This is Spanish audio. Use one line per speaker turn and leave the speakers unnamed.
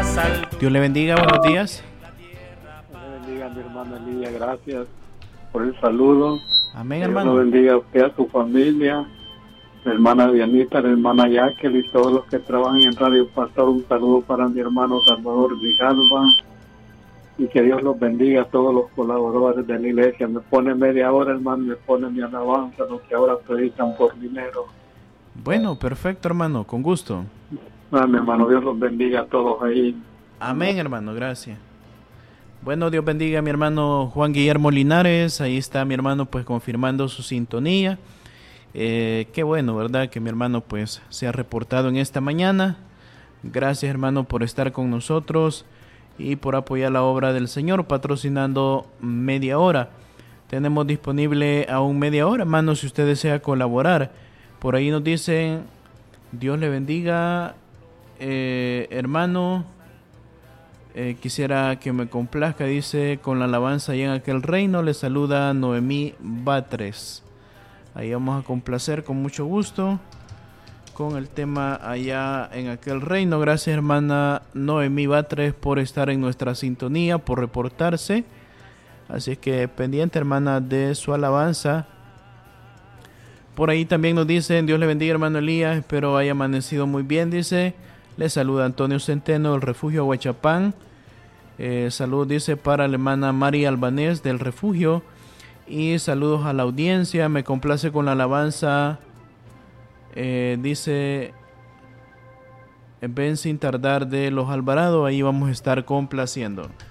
Dios le bendiga, buenos días.
Dios le bendiga, mi hermana Lidia, gracias por el saludo.
Amén,
Dios
hermano.
lo bendiga a usted, a su familia, mi hermana Dianita, la hermana Yaquel y todos los que trabajan en Radio Pastor. Un saludo para mi hermano Salvador Grijalva, y que Dios los bendiga a todos los colaboradores de la iglesia. Me pone media hora, hermano, me pone mi alabanza, los que ahora predican por dinero.
Bueno, perfecto, hermano, con gusto.
Mi hermano, Dios los bendiga a todos ahí.
Amén, hermano, gracias. Bueno, Dios bendiga a mi hermano Juan Guillermo Linares. Ahí está mi hermano pues confirmando su sintonía. Qué bueno, ¿verdad? Que mi hermano pues se ha reportado en esta mañana. Gracias, hermano, por estar con nosotros y por apoyar la obra del Señor, patrocinando media hora. Tenemos disponible aún media hora, hermano, si usted desea colaborar. Por ahí nos dicen, Dios le bendiga, hermano. Quisiera que me complazca, dice, con la alabanza allá en aquel reino. Le saluda Noemí Batres. Ahí vamos a complacer con mucho gusto con el tema allá en aquel reino. Gracias, hermana Noemí Batres, por estar en nuestra sintonía, por reportarse. Así es que pendiente, hermana, de su alabanza. Por ahí también nos dicen, Dios le bendiga, hermano Elías, espero haya amanecido muy bien, dice. Le saluda Antonio Centeno del Refugio Huachapán. Saludos, dice, para la hermana María Albanés del Refugio. Y saludos a la audiencia. Me complace con la alabanza. Dice, ven sin tardar, de los Alvarado. Ahí vamos a estar complaciendo.